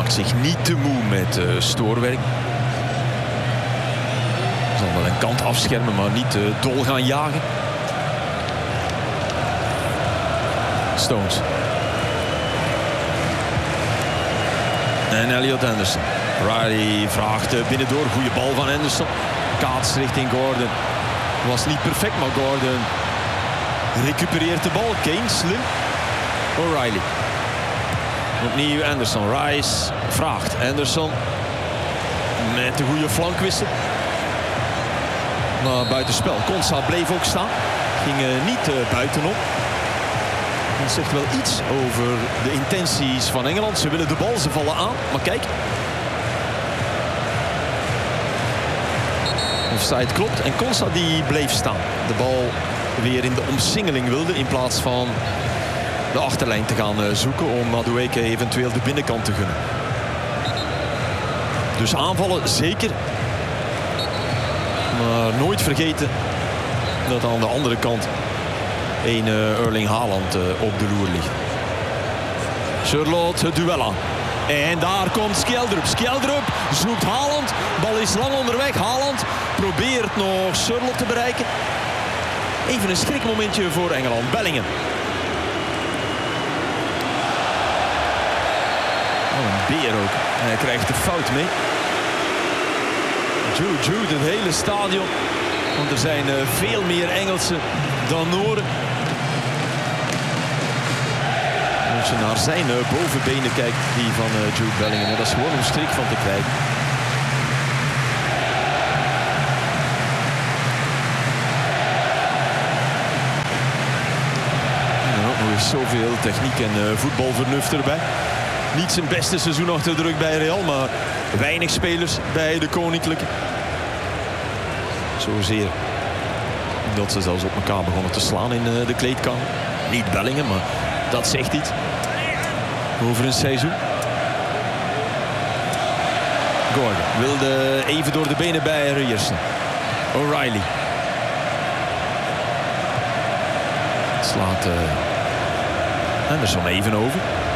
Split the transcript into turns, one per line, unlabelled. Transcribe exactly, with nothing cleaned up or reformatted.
maakt zich niet te moe met uh, stoorwerk. Zal wel een kant afschermen, maar niet uh, dol gaan jagen. Stones. En Elliot Anderson. Riley vraagt uh, binnendoor. Goede bal van Anderson. Kaats richting Gordon. Was niet perfect, maar Gordon recupereert de bal. Kane slim. O'Reilly. Opnieuw Anderson. Rice vraagt. Anderson met de goede flankwissel. Maar buitenspel. Konsa bleef ook staan. Ging uh, niet uh, buitenom. Dat zegt wel iets over de intenties van Engeland. Ze willen de bal, ze vallen aan. Maar kijk. Offside klopt. En Konsa die bleef staan. De bal weer in de omsingeling wilde. In plaats van de achterlijn te gaan zoeken. Om Madueke eventueel de binnenkant te gunnen. Dus aanvallen zeker. Maar nooit vergeten dat aan de andere kant een uh, Erling Haaland uh, op de loer ligt. Charlotte het duel aan. En daar komt Skjeldrup. Skjeldrup zoekt Haaland. Bal is lang onderweg. Haaland probeert nog Charlotte te bereiken. Even een schrikmomentje voor Engeland. Bellingham. Oh, een beer ook. Hij krijgt de fout mee. Jude, Jude, het hele stadion. Want er zijn uh, veel meer Engelsen dan Noren. Als je naar zijn uh, bovenbenen kijkt, die van uh, Jude Bellingham, dat is gewoon om strik van te krijgen. En ook nog eens zoveel techniek en uh, voetbalvernuft erbij. Niet zijn beste seizoen achter de rug bij Real, maar weinig spelers bij de Koninklijke. Zozeer dat ze zelfs op elkaar begonnen te slaan in uh, de kleedkamer. Niet Bellingham, maar dat zegt iets over een seizoen. Gordon wilde even door de benen bij Ryerson. O'Reilly. Slaat uh, Anderson even over.